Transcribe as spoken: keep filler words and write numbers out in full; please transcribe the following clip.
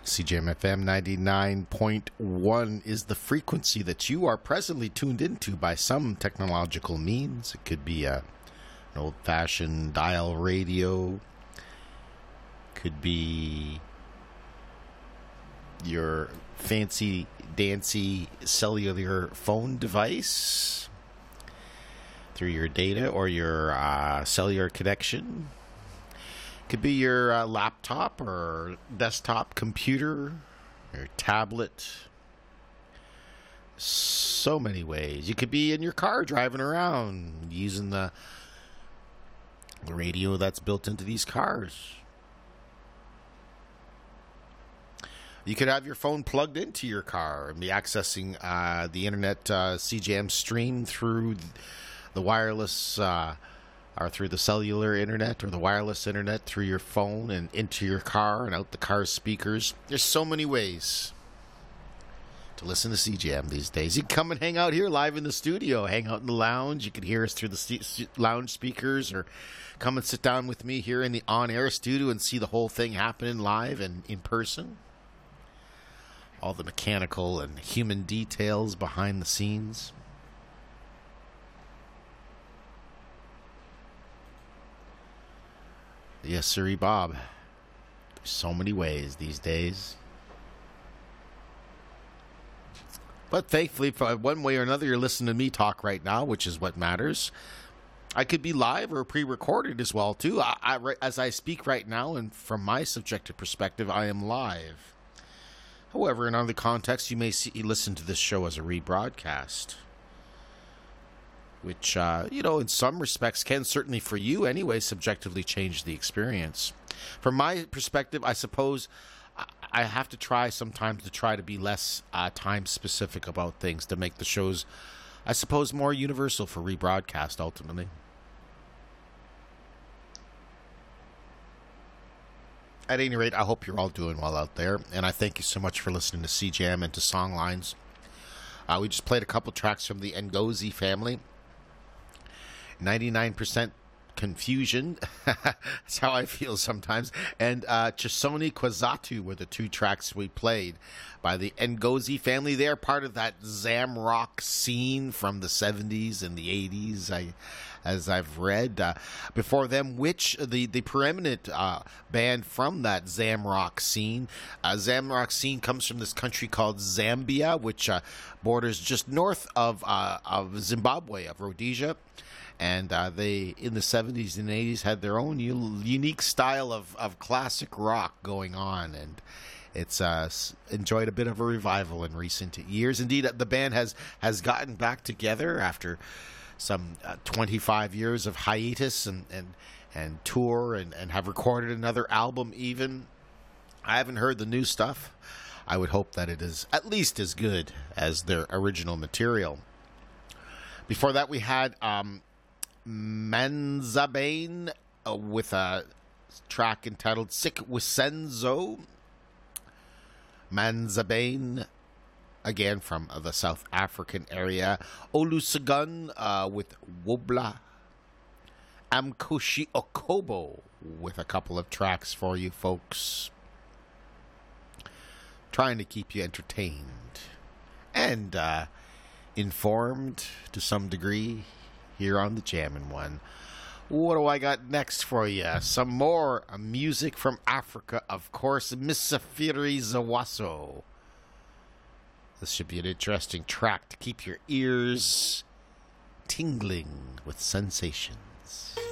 C J M F M ninety-nine point one is the frequency that you are presently tuned into by some technological means. It could be a, an old-fashioned dial radio. Could be your fancy, dancy cellular phone device through your data or your uh, cellular connection. Could be your uh, laptop or desktop computer, your tablet. So many ways. You could be in your car driving around using the, the radio that's built into these cars. You could have your phone plugged into your car and be accessing uh, the internet uh, C J M stream through the wireless uh, or through the cellular internet or the wireless internet through your phone and into your car and out the car's speakers. There's so many ways to listen to C J M these days. You can come and hang out here live in the studio, hang out in the lounge. You can hear us through the st- lounge speakers, or come and sit down with me here in the on-air studio and see the whole thing happening live and in person. All the mechanical and human details behind the scenes. Yes, sirree, Bob. There's so many ways these days. But thankfully, for one way or another, you're listening to me talk right now, which is what matters. I could be live or pre-recorded as well, too. I, I, as I speak right now, and from my subjective perspective, I am live. However, in other contexts, you may see, listen to this show as a rebroadcast, which, uh, you know, in some respects can certainly for you anyway subjectively change the experience. From my perspective, I suppose I have to try sometimes to try to be less uh, time-specific about things to make the shows, I suppose, more universal for rebroadcast ultimately. At any rate, I hope you're all doing well out there, and I thank you so much for listening to C J M and to Songlines. Uh, we just played a couple tracks from the Ngozi family. ninety-nine percent Confusion. That's how I feel sometimes. And uh, Chisoni Kwazatu were the two tracks we played by the Ngozi family. They're part of that Zamrock scene from the seventies and the eighties, I, as I've read. Uh, before them, Witch, the, the preeminent uh, band from that Zamrock scene. Uh, Zamrock scene comes from this country called Zambia, which uh, borders just north of, uh, of Zimbabwe, of Rhodesia. And uh, they, in the seventies and eighties, had their own u- unique style of, of classic rock going on. And it's uh, enjoyed a bit of a revival in recent years. Indeed, the band has, has gotten back together after some uh, twenty-five years of hiatus and, and, and tour and, and have recorded another album even. I haven't heard the new stuff. I would hope that it is at least as good as their original material. Before that, we had... Um, Manzabane uh, with a track entitled Sick Wisenzo. Manzabane, again from the South African area. Olusegun uh, with Wobla. Amkoshi Okobo with a couple of tracks for you folks. Trying to keep you entertained and uh, informed to some degree here on the Jammin' One. What do I got next for you? Some more music from Africa, of course. Misafiri Zawaso. This should be an interesting track to keep your ears tingling with sensations.